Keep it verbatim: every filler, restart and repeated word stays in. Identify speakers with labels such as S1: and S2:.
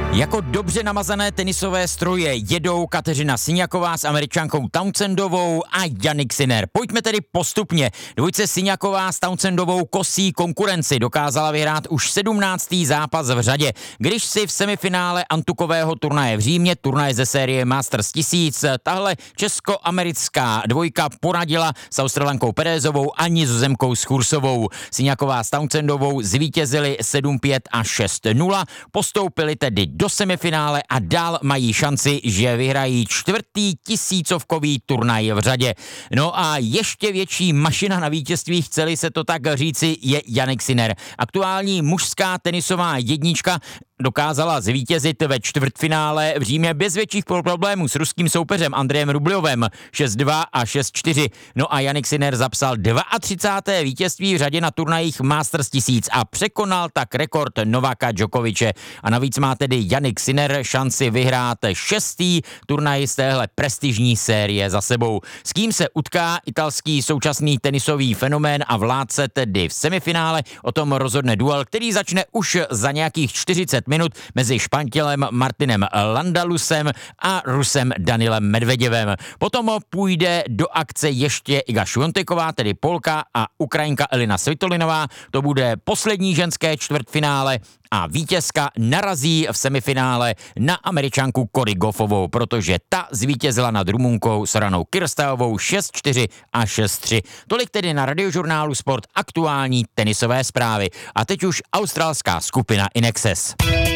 S1: Jako dobře namazané tenisové stroje jedou Kateřina Siniaková s Američankou Townsendovou a Jannik Sinner. Pojďme tedy postupně. Dvojce Siniaková s Townsendovou kosí konkurenci. Dokázala vyhrát už sedmnáctý zápas v řadě. Když si v semifinále antukového turnaje v Římě, turnaje ze série Masters tisíc, tahle česko-americká dvojka poradila s Australankou Perezovou a Nizozemkou Schursovou. Siniaková s Townsendovou zvítězili sedm pět a šest nula, postoupili tedy do semifinále a dál mají šanci, že vyhrají čtvrtý tisícovkový turnaj v řadě. No a ještě větší mašina na vítězství, chceli se to tak říci, je Jannik Sinner. Aktuální mužská tenisová jednička dokázala zvítězit ve čtvrtfinále v Římě bez větších problémů s ruským soupeřem Andrejem Rubljovem šest dva a šest čtyři. No a Jannik Sinner zapsal třicáté druhé vítězství v řadě na turnajích Masters tisíc a překonal tak rekord Novaka Djokoviče. A navíc má tedy Jannik Sinner šanci vyhrát šestý turnaj z téhle prestižní série za sebou. S kým se utká italský současný tenisový fenomén a vládce tedy v semifinále, o tom rozhodne duel, který začne už za nějakých čtyřicet minut mezi Španělem Martinem Landalusem a Rusem Danilem Medveděvem. Potom půjde do akce ještě Iga Swiateková, tedy Polka, a Ukrajinka Elina Svitolinová. To bude poslední ženské čtvrtfinále a vítězka narazí v semifinále na Američanku Cory Goffovou, protože ta zvítězila nad Rumunkou Soranou Kyrgiosovou šest čtyři a šest tři. Tolik tedy na Radiožurnálu Sport aktuální tenisové zprávy. A teď už australská skupina In Excess.